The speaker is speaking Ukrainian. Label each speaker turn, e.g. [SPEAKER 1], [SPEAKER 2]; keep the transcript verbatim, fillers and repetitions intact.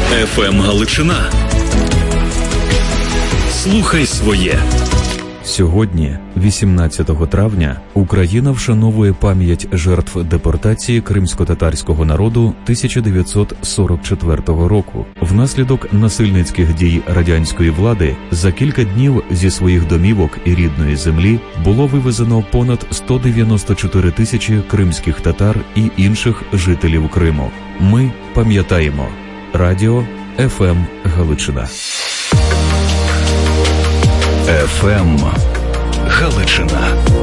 [SPEAKER 1] еф ем Галичина. Слухай своє.
[SPEAKER 2] Сьогодні, вісімнадцятого травня, Україна вшановує пам'ять жертв депортації кримсько-татарського народу тисяча дев'ятсот сорок четвертого року. Внаслідок насильницьких дій радянської влади за кілька днів зі своїх домівок і рідної землі було вивезено понад сто дев'яносто чотири тисячі кримських татар і інших жителів Криму. Ми пам'ятаємо. Радіо еф ем Галичина.
[SPEAKER 1] еф ем Галичина.